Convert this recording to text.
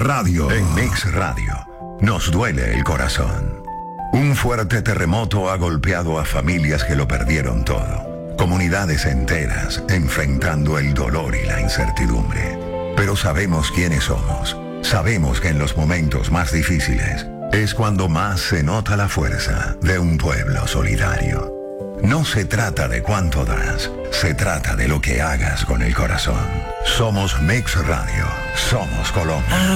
Radio. En Mix Radio. Nos duele el corazón. Un fuerte terremoto ha golpeado a familias que lo perdieron todo. Comunidades enteras enfrentando el dolor y la incertidumbre. Pero sabemos quiénes somos. Sabemos que en los momentos más difíciles es cuando más se nota la fuerza de un pueblo solidario. No se trata de cuánto das, se trata de lo que hagas con el corazón. Somos Mix Radio. Somos Colombia.